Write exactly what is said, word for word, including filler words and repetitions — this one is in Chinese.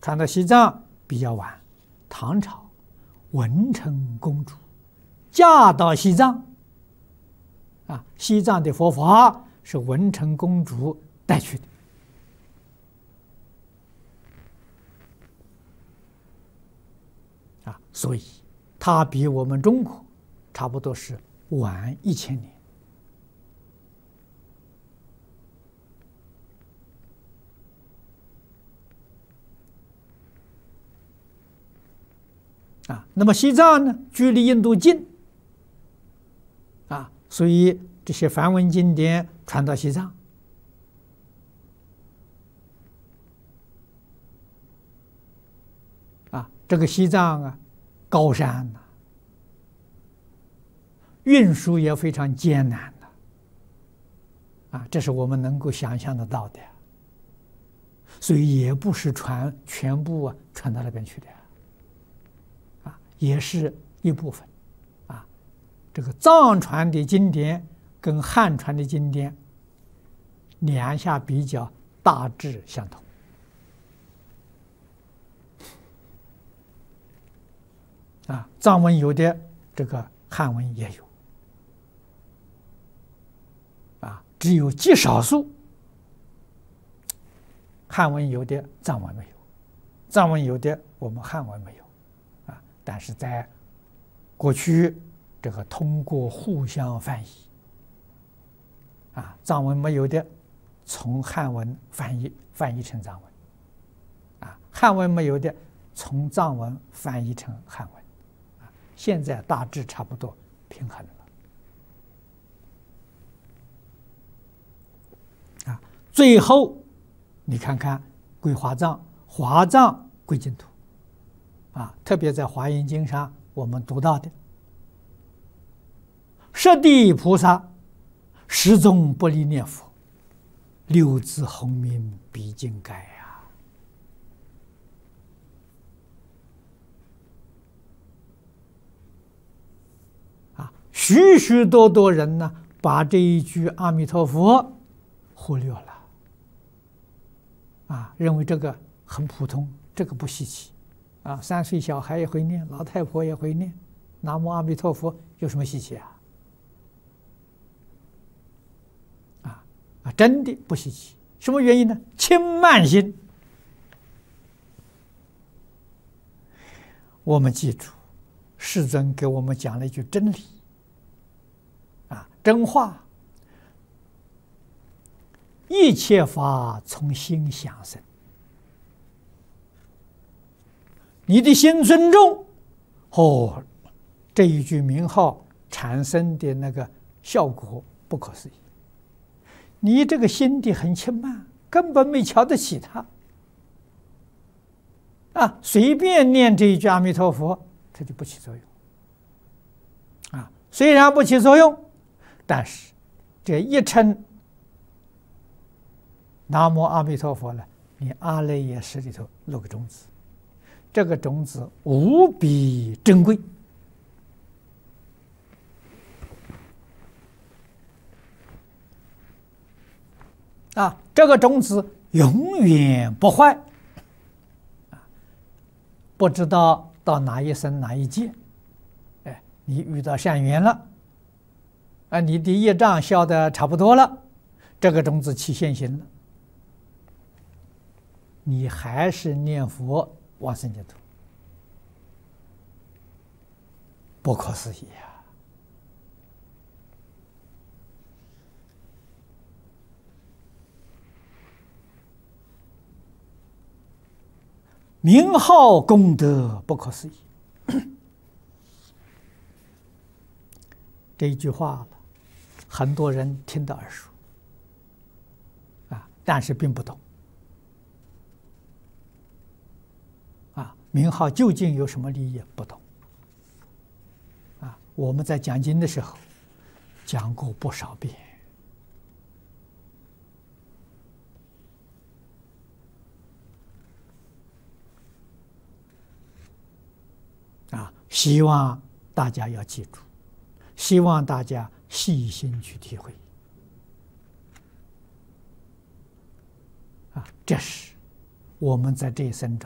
传到西藏比较晚，唐朝文成公主嫁到西藏，啊，西藏的佛法是文成公主带去的。啊，所以它比我们中国差不多是晚一千年。啊，那么西藏呢，距离印度近，啊，所以这些梵文经典传到西藏。啊，这个西藏啊，高山呐、啊，运输也非常艰难的，啊，这是我们能够想象得到的，所以也不是传全部啊传到那边去的。也是一部分，啊，这个藏传的经典跟汉传的经典两下比较大致相同，啊，藏文有的，这个汉文也有，啊，只有极少数汉文有的，藏文没有，藏文有的，我们汉文没有。但是在过去，这个通过互相翻译，啊，藏文没有的，从汉文翻译翻译成藏文，啊，汉文没有的，从藏文翻译成汉文，啊，现在大致差不多平衡了，啊，最后你看看归华藏，华藏归净土。啊，特别在《华严经》上，我们读到的十地菩萨始终不离念佛，六字洪名毕竟改呀！啊，许许多多人呢，把这一句阿弥陀佛忽略了，啊，认为这个很普通，这个不稀奇。啊，三岁小孩也会念，老太婆也会念，南无阿弥陀佛有什么稀奇啊？啊啊，真的不稀奇。什么原因呢？轻慢心。我们记住，世尊给我们讲了一句真理，啊，真话：一切法从心想生。你的心尊重，哦，这一句名号产生的那个效果不可思议。你这个心地很轻慢，根本没瞧得起他，啊，随便念这一句阿弥陀佛，它就不起作用。啊，虽然不起作用，但是这一称南无阿弥陀佛了，你阿赖耶识里头落个种子。这个种子无比珍贵，啊，这个种子永远不坏，啊，不知道到哪一生哪一界，哎，你遇到善缘了，啊，你的业障消得差不多了，这个种子起现行了，你还是念佛往生净土，不可思议呀！名号功德不可思议，这一句话了，很多人听得耳熟，啊，但是并不懂。名号究竟有什么利益？不懂。啊，我们在讲经的时候讲过不少遍。啊，希望大家要记住，希望大家细心去体会。啊，这是我们在这一生中